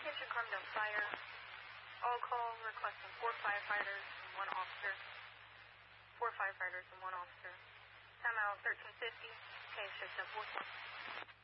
Attention Carbondale Fire. All call requesting 4 firefighters and 1 officer. 4 firefighters and 1 officer. Timeout 1350. K shift up 4.